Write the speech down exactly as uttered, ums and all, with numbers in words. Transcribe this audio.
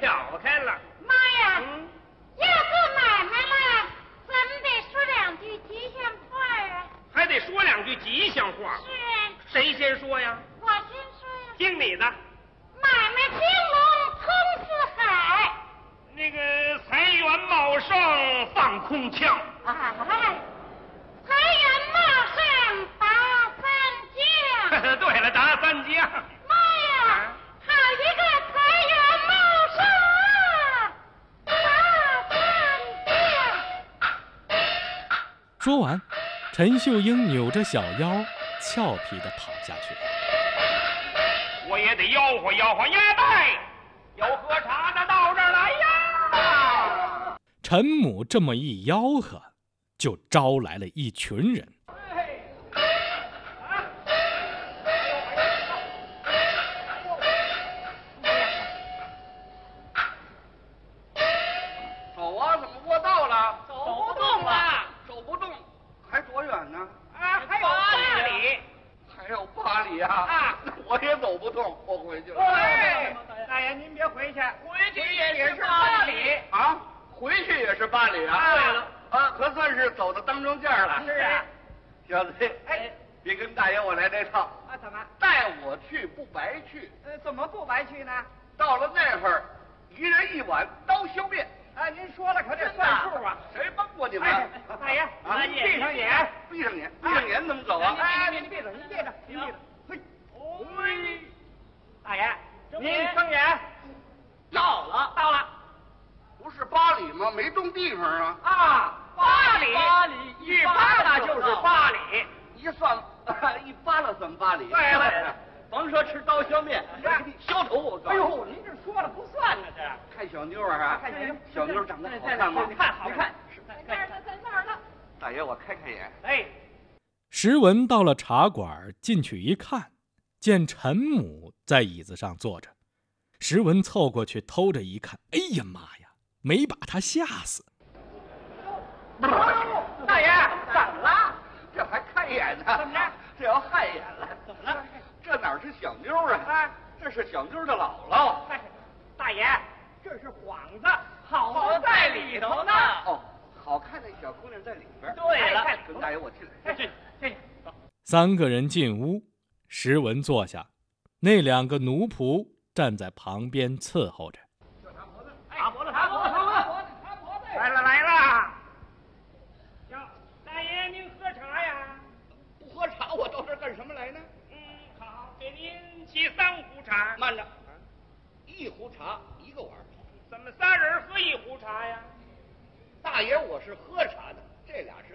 挑开了。 妈呀！嗯、要做买卖了，咱们得说两句吉祥话啊。 还得说两句吉祥话。 是啊。 谁先说呀？ 我先说呀。 听你的。 买卖兴隆通四海。 那个财源茂盛放空枪。 啊，财源茂盛打三江。 对了，打三江。 妈呀！好一个财源茂盛啊！打三江。 说完，陈秀英扭着小腰，俏皮地跑下去了。 我也得吆喝吆喝鸭蛋，有喝茶的到这儿来呀！ 陈母这么一吆喝，就招来了一群人。 走啊，怎么过道了？ 走不动了， 走不动，还多远呢？ 啊，还有八里。 还有八里啊！ 啊， 我也走不动，我回去了。 哎，大爷您别回去，回去也也是八里啊，回去也是八里啊。 对了， 啊，可算是走到当中间了。 是啊， 小子，哎，别跟大爷我来这套。 啊，怎么？ 带我去不白去。 呃，怎么不白去呢？ 到了那会儿，一人一碗刀削面。 啊，您说了可得算数啊！ 谁帮过你们？ 哎、大爷，啊，您闭上眼， 闭上眼，闭上眼怎么走啊？ 哎，您闭着，您闭着，您闭着。嘿，嘿，大爷，您睁眼。到了，到了。 不是八里吗？没动地方啊。 啊，八里，八里，一扒拉就是八里， 一算一扒拉算八里。 对了。 甭说吃刀削面，削头我告诉你。 哎呦，您这说了不算呢，这看小妞啊， 看小妞， 小妞长得好看吗？ 你看好看， 在那儿呢，在那儿呢。 大爷，我开开眼。 哎， 石文到了茶馆，进去一看，见陈母在椅子上坐着。石文凑过去偷着一看，哎呀妈呀，没把他吓死。 大爷，怎么了？ 这还看眼呢？ 怎么着？ 这要害眼了？ 怎么了？ 这哪是小妞啊？啊，这是小妞的姥姥。 大爷，这是幌子，好在里头呢。 哦，好看的小姑娘在里边。 对了， 跟大爷我进来。 进进走。 三个人进屋，石文坐下，那两个奴仆站在旁边伺候着。 擦脖子，擦脖子，擦脖子，擦脖子。来了来了。哟，大爷您喝茶呀？ 不喝茶，我到这儿干什么来呢？ 给您沏三壶茶。 慢着，一壶茶一个碗。 怎么仨人喝一壶茶呀？ 大爷，我是喝茶的，这俩是